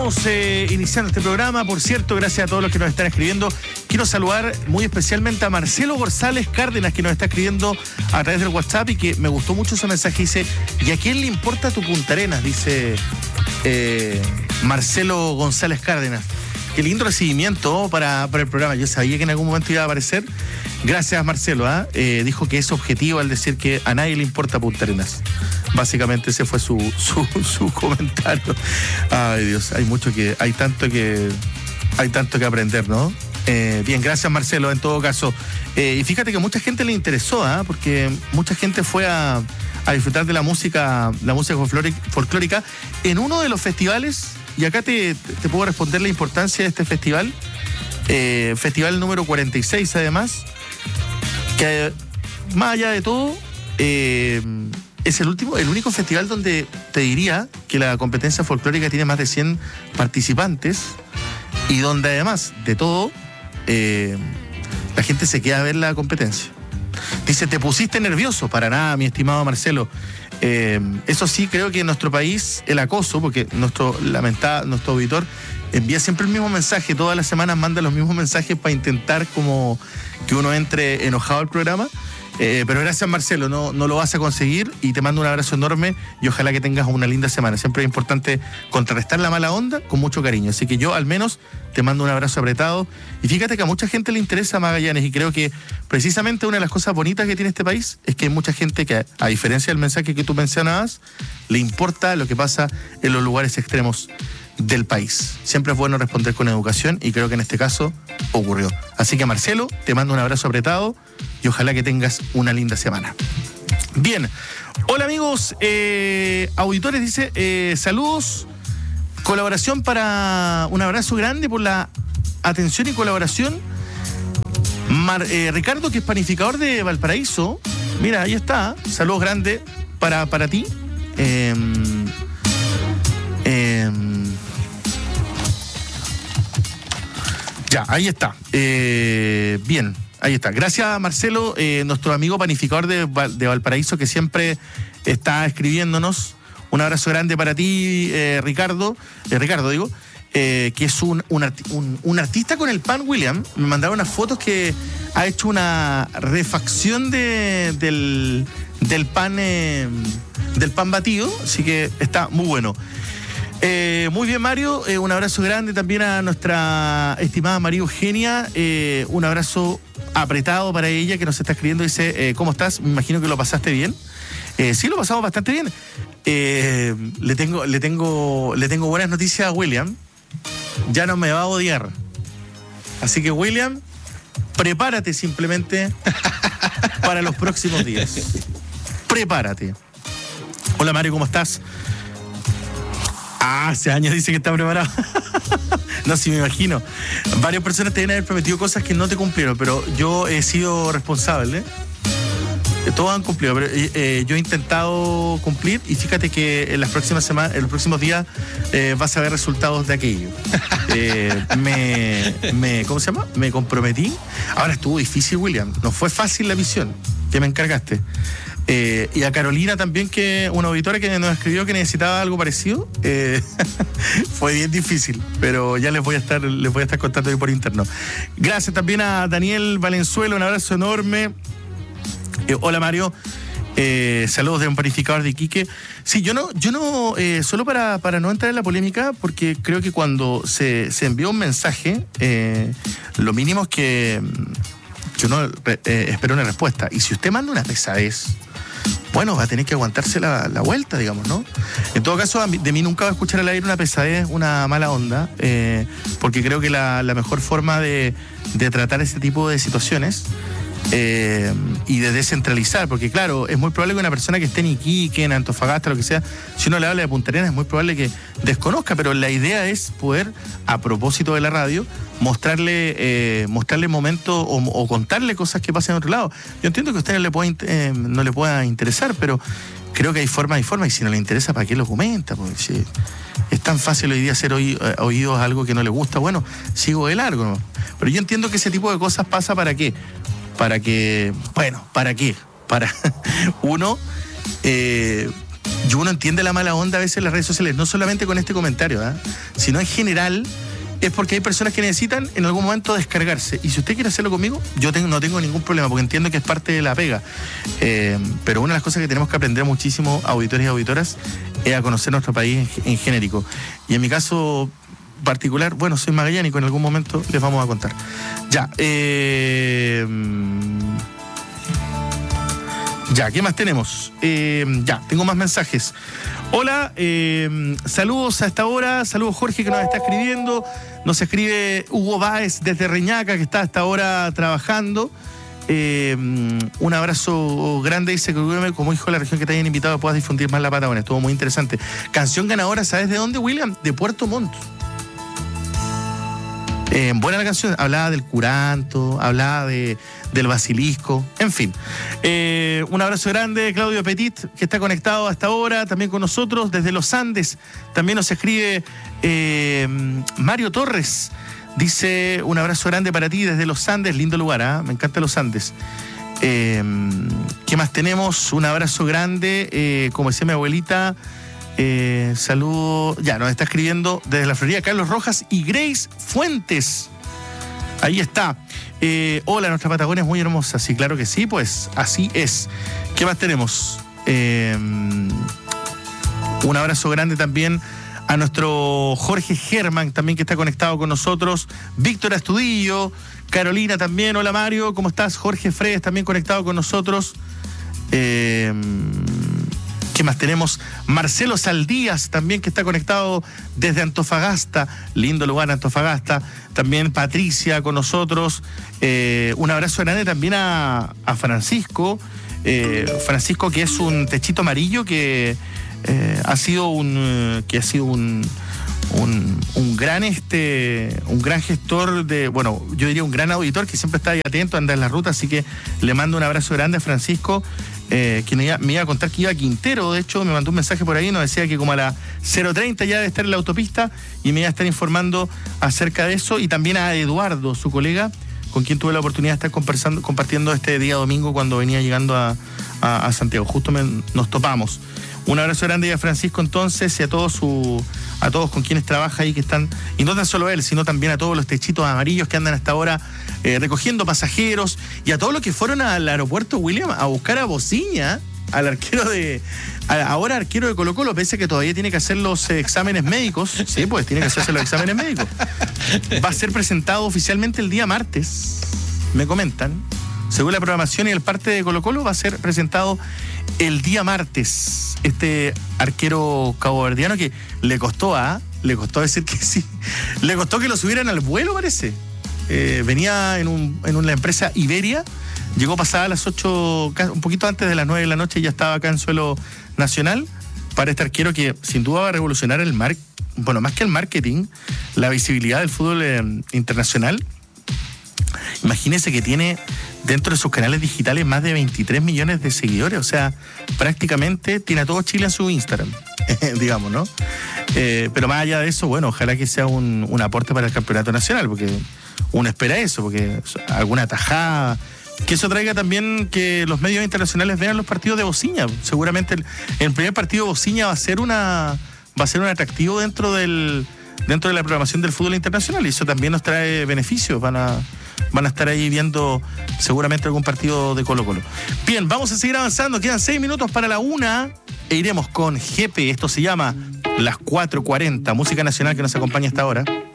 Estamos iniciando este programa. Por cierto, gracias a todos los que nos están escribiendo. Quiero saludar muy especialmente a Marcelo González Cárdenas, que nos está escribiendo a través del WhatsApp y que me gustó mucho su mensaje. Dice, ¿y a quién le importa tu Punta Arenas? Dice Marcelo González Cárdenas. Qué lindo recibimiento para el programa. Yo sabía que en algún momento iba a aparecer. Gracias, Marcelo. Dijo que es objetivo al decir que a nadie le importa Punta Arenas. Básicamente ese fue su comentario. Ay, Dios, hay tanto que aprender, ¿no? Bien, gracias, Marcelo, en todo caso. Y fíjate que mucha gente le interesó, porque mucha gente fue a disfrutar de la música folclórica en uno de los festivales. Y acá te puedo responder la importancia de este festival. Festival número 46, además, que más allá de todo, es el único festival donde te diría que la competencia folclórica tiene más de 100 participantes y donde además de todo, la gente se queda a ver la competencia. Dice, ¿te pusiste nervioso? Para nada, mi estimado Marcelo. Eso sí, creo que en nuestro país el acoso, porque nuestro auditor envía siempre el mismo mensaje, todas las semanas manda los mismos mensajes para intentar como que uno entre enojado al programa. Pero gracias, Marcelo, no lo vas a conseguir y te mando un abrazo enorme y ojalá que tengas una linda semana. Siempre es importante contrarrestar la mala onda con mucho cariño, así que yo al menos te mando un abrazo apretado y fíjate que a mucha gente le interesa Magallanes y creo que precisamente una de las cosas bonitas que tiene este país es que hay mucha gente que, a diferencia del mensaje que tú mencionabas, le importa lo que pasa en los lugares extremos del país. Siempre es bueno responder con educación y creo que en este caso ocurrió. Así que, Marcelo, te mando un abrazo apretado y ojalá que tengas una linda semana. Bien, hola amigos auditores, dice saludos, colaboración para un abrazo grande por la atención y colaboración. Ricardo, que es panificador de Valparaíso, mira, ahí está, saludos grandes para ti. Ya, ahí está. Bien, ahí está. Gracias, Marcelo, nuestro amigo panificador de Valparaíso, que siempre está escribiéndonos. Un abrazo grande para ti, Ricardo, que es un artista con el pan, William. Me mandaron unas fotos que ha hecho una refacción del pan batido, así que está muy bueno. Muy bien, Mario, un abrazo grande también a nuestra estimada María Eugenia, un abrazo apretado para ella que nos está escribiendo, dice, ¿cómo estás? Me imagino que lo pasaste bien. Sí, lo pasamos bastante bien. Le tengo buenas noticias a William, ya no me va a odiar. Así que, William, prepárate simplemente para los próximos días. Prepárate. Hola, Mario, ¿cómo estás? Hace años dice que está preparado. No, sí, me imagino. Varias personas te deben haber prometido cosas que no te cumplieron, pero yo he sido responsable. Todos han cumplido, pero yo he intentado cumplir y fíjate que en las próximas semanas, en los próximos días vas a ver resultados de aquello. ¿Cómo se llama? Me comprometí. Ahora estuvo difícil, William. No fue fácil la misión que me encargaste. Y a Carolina también, que una auditora que nos escribió que necesitaba algo parecido. Fue bien difícil, pero ya les voy a estar contando ahí por interno. Gracias también a Daniel Valenzuela, un abrazo enorme. Hola, Mario, saludos de un panificador de Iquique. Sí, yo no solo para no entrar en la polémica, porque creo que cuando se envió un mensaje, lo mínimo es que uno espera una respuesta. Y si usted manda una pesadez, bueno, va a tener que aguantarse la vuelta, digamos, ¿no? En todo caso, de mí nunca va a escuchar al aire una pesadez, una mala onda, porque creo que la mejor forma de tratar ese tipo de situaciones y de descentralizar, porque claro, es muy probable que una persona que esté en Iquique, en Antofagasta, lo que sea, si uno le habla de Punta Arenas, es muy probable que desconozca, pero la idea es poder, a propósito de la radio, mostrarle momentos o contarle cosas que pasan en otro lado. Yo entiendo que a usted no le pueda interesar, pero creo que hay formas y si no le interesa, ¿para qué lo comenta? Porque si es tan fácil hoy día hacer oídos a algo que no le gusta, bueno, sigo de largo, ¿no? Pero yo entiendo que ese tipo de cosas pasa ¿para qué? Para uno Y uno entiende la mala onda a veces en las redes sociales, no solamente con este comentario, sino en general, es porque hay personas que necesitan en algún momento descargarse. Y si usted quiere hacerlo conmigo, yo no tengo ningún problema, porque entiendo que es parte de la pega. Pero una de las cosas que tenemos que aprender muchísimo, auditores y auditoras, es a conocer nuestro país en genérico. Y en mi caso particular, bueno, soy magallánico, en algún momento les vamos a contar. Ya, ¿qué más tenemos? Tengo más mensajes. Hola, saludos a esta hora, saludos Jorge que nos está escribiendo, nos escribe Hugo Báez desde Reñaca que está hasta ahora trabajando. Un abrazo grande, dice que como hijo de la región que te hayan invitado puedas difundir más la Patagonia, estuvo muy interesante. Canción ganadora, ¿sabes de dónde, William? De Puerto Montt. Buena la canción, hablaba del curanto, hablaba del basilisco, en fin. Un abrazo grande, Claudio Petit, que está conectado hasta ahora, también con nosotros, desde los Andes. También nos escribe Mario Torres, dice, un abrazo grande para ti desde los Andes, lindo lugar, me encantan los Andes. ¿Qué más tenemos? Un abrazo grande, como decía mi abuelita, saludo, nos está escribiendo desde la Florida Carlos Rojas y Grace Fuentes. Ahí está. Hola, nuestra Patagonia es muy hermosa. Sí, claro que sí, pues así es. ¿Qué más tenemos? Un abrazo grande también a nuestro Jorge Germán, también que está conectado con nosotros. Víctor Astudillo, Carolina también. Hola Mario, ¿cómo estás? Jorge Fredes también conectado con nosotros. ¿Qué más tenemos? Marcelo Saldías también que está conectado desde Antofagasta, lindo lugar Antofagasta. También Patricia con nosotros. Un abrazo grande también a Francisco. Francisco, que es un techito amarillo que ha sido un gran gestor de, bueno, yo diría un gran auditor que siempre está ahí atento, anda en la ruta, así que le mando un abrazo grande a Francisco, quien me iba a contar que iba a Quintero. De hecho me mandó un mensaje por ahí, nos decía que como a las 0:30 ya debe estar en la autopista y me iba a estar informando acerca de eso. Y también a Eduardo, su colega, con quien tuve la oportunidad de estar compartiendo este día domingo cuando venía llegando a Santiago. Justo nos topamos. Un abrazo grande a Francisco entonces y a todos con quienes trabaja ahí que están, y no tan solo él, sino también a todos los techitos amarillos que andan hasta ahora recogiendo pasajeros, y a todos los que fueron al aeropuerto, William, a buscar a Bociña, al arquero ahora arquero de Colo-Colo, pese a que todavía tiene que hacer los exámenes médicos. Sí, pues tiene que hacerse los exámenes médicos. Va a ser presentado oficialmente el día martes, me comentan. Según la programación y el parte de Colo-Colo, va a ser presentado el día martes. Este arquero caboverdiano que le costó decir que sí. Le costó que lo subieran al vuelo, parece. Venía en una empresa Iberia, llegó pasada a las 8, un poquito antes de las 9 de la noche, y ya estaba acá en suelo nacional, para este arquero que sin duda va a revolucionar más que el marketing, la visibilidad del fútbol internacional. Imagínense que tiene dentro de sus canales digitales más de 23 millones de seguidores, o sea, prácticamente tiene a todo Chile en su Instagram, digamos, ¿no? Pero más allá de eso, bueno, ojalá que sea un aporte para el campeonato nacional, porque uno espera eso, porque alguna tajada, que eso traiga también que los medios internacionales vean los partidos de Bociña. Seguramente el primer partido de Bociña va a ser un atractivo dentro de la programación del fútbol internacional, y eso también nos trae beneficios. Van a estar ahí viendo seguramente algún partido de Colo-Colo. Bien, vamos a seguir avanzando, quedan 6 minutos para la 1 e iremos con GP. Esto se llama Las 4:40, música nacional que nos acompaña hasta ahora.